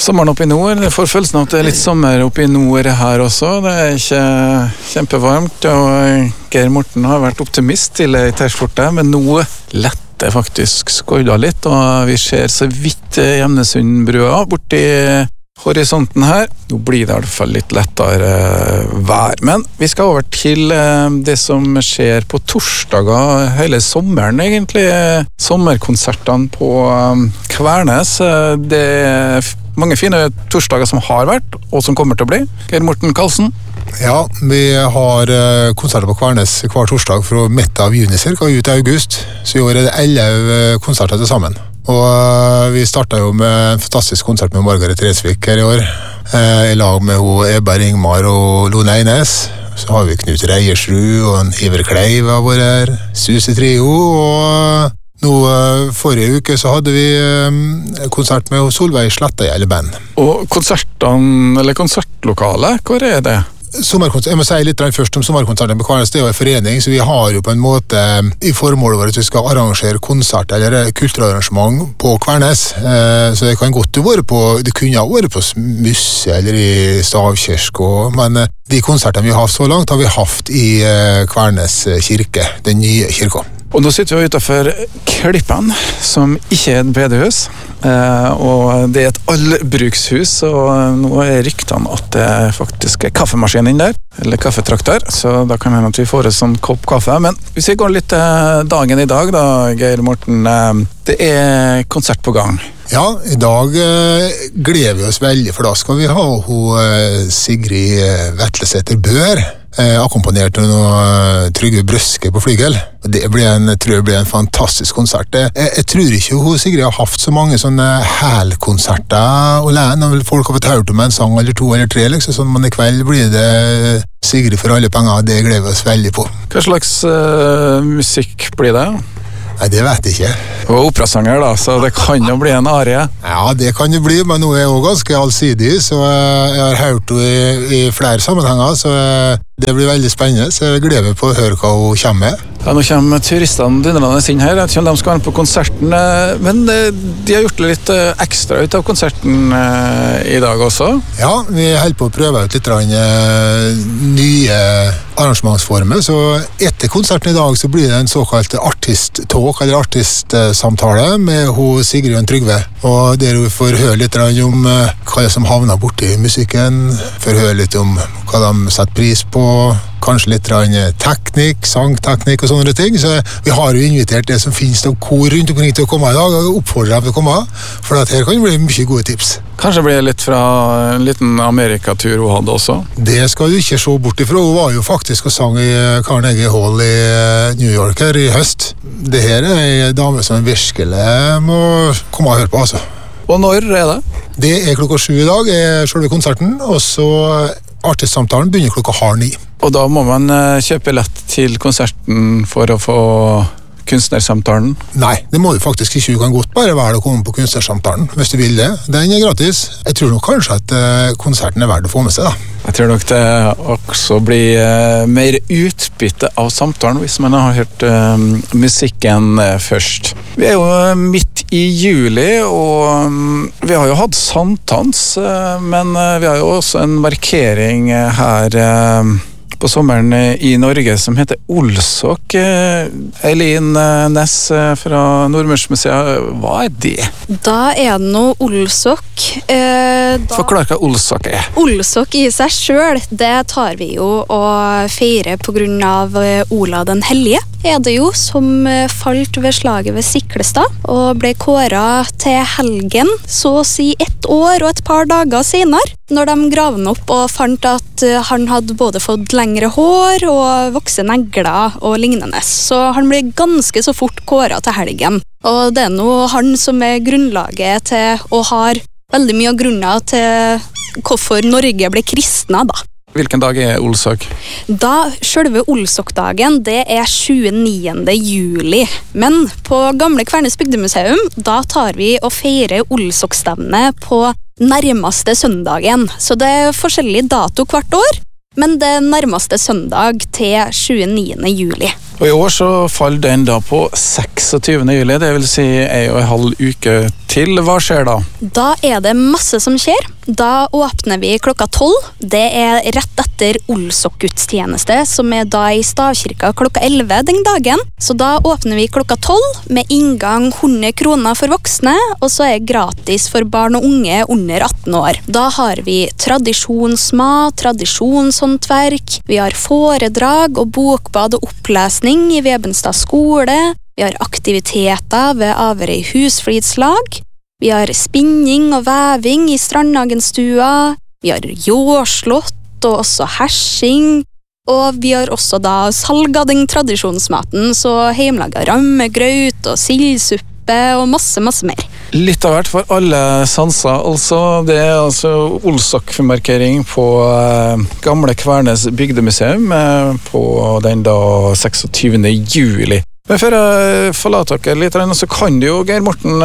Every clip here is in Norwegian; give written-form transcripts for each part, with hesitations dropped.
Sommeren oppe i nord, det får følelsen av at det er litt sommer oppe i nord her også. Det er ikke kjempevarmt, og Geir Morten har vært optimist til i T-skjorte, men nå letter faktisk skorda litt, og vi ser så vidt Gjemnesundbrua borti horisonten her. Nå blir det i hvert fall litt lettere vær, men vi skal over til det som skjer på torsdager hele sommeren egentlig. Sommerkonsertene på Kvernes. Det er mange fine torsdager som har vært, og som kommer til å bli. Geir Morten Karlsen. Ja, vi har konserter på Kvernes hver torsdag fra midt av juni cirka ut i august, så i år er det 11 konserter til sammen. Og vi startet jo med en fantastisk konsert med Margaret Resvik her i år, i lag med Eberg Ingmar og Lone Eines. Så har vi Knut Reiersrud og en Iver Kleiv av vår her, Susi Trio, og nå forrige uke så hadde vi konsert med Solveig Slettahjell Band. Og konsertene, eller konsertlokalet, hvor er det? Jeg må si litt først om sommerkonserten på Kvernes. Det er jo en forening, så vi har jo på en måte i formålet vårt at vi skal arrangere konsert eller kulturarrangement på Kvernes. Så det kan godt være på, det kunne ha vært på Musse eller i Stavkirke, men de konsertene vi har hatt så langt har vi hatt i Kvernes kirke, den nye kirka. Og nå sitter vi utenfor Klippen, som ikke er et bedehus, og det er et allbrukshus, og nå er ryktene at det faktisk er kaffemaskin inn der, eller kaffetrakter, så da kan hende at vi får en sånn kopp kaffe. Men hvis vi går litt til dagen i dag da, Geir Morten, det er konsert på gang. Ja, i dag gleder vi oss veldig, for da skal vi ha Sigrid Vetlesæter Bør, akkompagnert av noe Trygve Brøske på flygel. Det tror jeg blir en fantastisk konsert. Jeg tror ikke Sigrid har haft så mange sånne helkonserter alene. Folk har fått hørt om en sang eller to eller tre, liksom, sånn, men i kveld blir det Sigrid for alle penger. Det gleder vi oss veldig på. Hva slags musikk blir det? Nei, det vet jeg ikke. Og operasanger da, så det kan jo bli en arie. Ja, det kan det bli, men nå er jeg også ganske allsidig, så jeg har hørt henne i flere sammenhenger, så det blir veldig spennende, så jeg gleder meg på å høre hva hun kommer med. Ja, nå kommer turistene dundrende inn her, jeg vet ikke om de skal være på konserten, men de har gjort litt ekstra ut av konserten i dag også. Ja, vi holder på å prøve ut litt nye arrangementsformer, så etter konserten i dag så blir det en såkalt artist-talk, eller artistsamtale med Sigrid og Trygve, og der vi får høre litt om hva som havner borti musikken, får høre litt om hva de setter pris på, kanskje litt teknikk, sangteknikk og sånne ting, så vi har jo invitert det som finnes av kor rundt omkring til å komme i dag, og oppfordrer dem til å komme, for at her kan det bli mye gode tips. Kanskje blir det litt fra en liten Amerikatur hun hadde også? Det skal du ikke se bort ifra, hun var jo faktisk og sang i Carnegie Hall i New York her i høst. Det her er en dame som virkelig må komme og høre på, altså. Og når er det? Det er 7:00 i dag, er selve konserten, og så artistsamtalen begynner 8:30. Og da må man kjøpe lett til konserten for å få kunstnersamtalen? Nei, det må du faktisk ikke. Du kan godt bare være å komme på kunstnersamtalen, hvis du vil det. Den er gratis. Jeg tror nok kanskje at konserten er verdt å få med seg, da. Jeg tror nok det også blir mer utbytte av samtalen hvis man har hørt musikken først. Vi er jo midt i juli, og vi har jo hatt sankthans, men vi har jo også en markering her på sommeren i Norge som heter Olsok. Eileen Næss fra Nordmørsmuseet, hva er det? Da er det noe Olsok. Forklar hva Olsok er. Olsok i seg selv, det tar vi jo og feirer på grunn av Olav den Hellige. Er det jo som falt ved slaget ved Siklestad og ble kåret til helgen så å si 1 år og et par dager senere, når de graven opp og fant at han hadde både fått lengre hår og vokse negler og lignende. Så han ble ganske så fort kåret til helgen. Og det er nå han som er grunnlaget til og har veldig mye av grunner til hvorfor Norge ble kristna da. Hvilken dag er Olsok? Da, selve Olsokdagen, det er 29. juli. Men på Gamle Kvernes Bygdemuseum, da tar vi og feirer Olsokstevne på nærmeste søndagen. Så det er forskjellig dato hvert år, men det er nærmeste søndag til 29. juli. Og i år så faller den da på 26. juli, det vil si 1,5 uke til. Hva skjer da? Da det masse som skjer. Da åpner vi klokka 12. Det rett etter Olsok-gudstjeneste, som da i Stavkirka klokka 11 den dagen. Så da åpner vi klokka 12 med inngang 100 kroner for voksne, og så gratis for barn og unge under 18 år. Da har vi tradisjonsmat, tradisjonshåndverk, vi har foredrag og bokbad og opplesning i Vebenstad skole, vi har aktiviteter ved Averøy husflidslag, vi har spinning og veving i Strandhagenstua, vi har jordslått og også hersing, og vi har også da salg av den tradisjonsmaten, så hjemmelaget rammegrøt og sildsuppe og masse mer. Litt av hvert for alle sanser, altså. Det altså Olsok-markering på Gamle Kvernes bygdemuseum på den da 26. juli. Men før jeg forlater dere litt, så kan du jo, Geir Morten,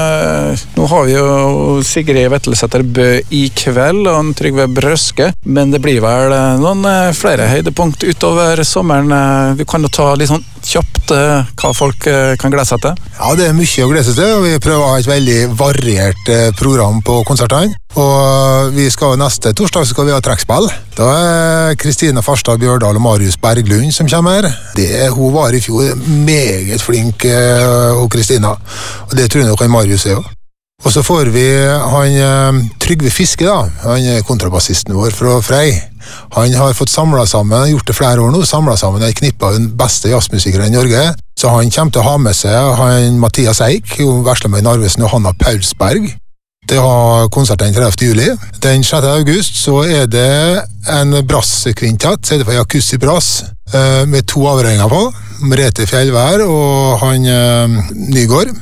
nå har vi jo Sigrid Vetlesæter Bø i kveld, og Trygve Brøske, men det blir vel noen flere høydepunkt utover sommeren. Vi kan jo ta litt sånn kjapt hva folk kan glede seg til. Ja, det mye å glede seg til, og vi prøver å ha et veldig variert program på konsertene. Og vi skal neste torsdag skal vi ha trekkspill. Da Kristina Farstad Bjørdal og Marius Berglund som kommer. Hun var i fjor meget flink, og Kristina. Og det tror jeg nok Marius også. Og så får vi han Trygve Fiske da, han kontrabassisten vår fra Frei. Han har fått samlet sammen, gjort det flere år nå, samlet sammen et knippe av den beste jazzmusikere i Norge. Så han kommer til å ha med seg han Mathias Eik, Veslemøy Narvesen og Hanna Paulsberg. Det har konsert den 30. juli. Den 6. august så det en brasskvintett, så det for Jakussi Brass, med 2 avregninger på, Merete Fjellvær og han Nygård.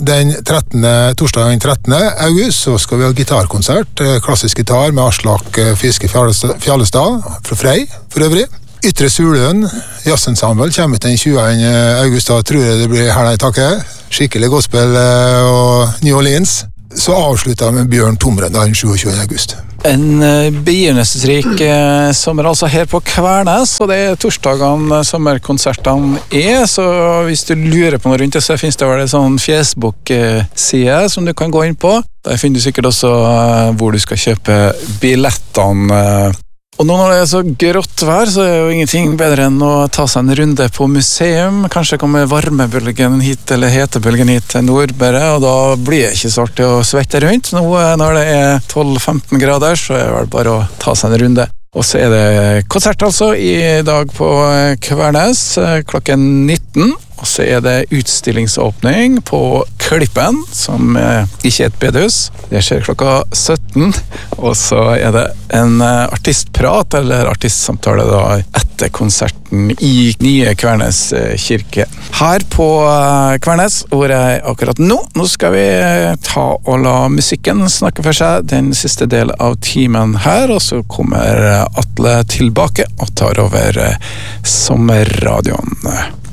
Torsdag den 13. august så skal vi ha gitarkonsert, klassisk gitar med Aslak Fiske Fjallestad fra Frei for øvrig. Ytre Suløen, jazzensemble, kommer ut den 20. august, da tror jeg det blir her i taket. Skikkelig gospel og New Orleans. Så avsluttet med Bjørn Tomren den 27. august. En begivenhetsrik sommer altså her på Kvernes, og det torsdagene sommerkonsertene så hvis du lurer på noe rundt det, så finnes det vel en sånn Facebook-side som du kan gå inn på. Der finner du sikkert også hvor du skal kjøpe billettene. Og nå når det så grått vær, så jo ingenting bedre enn å ta seg en runde på museum. Kanskje kommer varmebølgen hit, eller hetebølgen hit til Nordbære, og da blir det ikke så artig å svette rundt. Nå når det 12-15 grader, så det vel bare å ta seg en runde. Og så det konsert altså i dag på Kvernes klokken 19. Og så det utstillingsåpning på Klippen, som ikke et bedehus. Det skjer klokka 17. Og så det en artistprat, eller artistsamtale da, etter konserten i nye Kvernes kirke. Her på Kvernes, hvor jeg akkurat nå skal vi ta og la musikken snakke for seg den siste del av timen her, og så kommer Atle tilbake og tar over sommerradioen.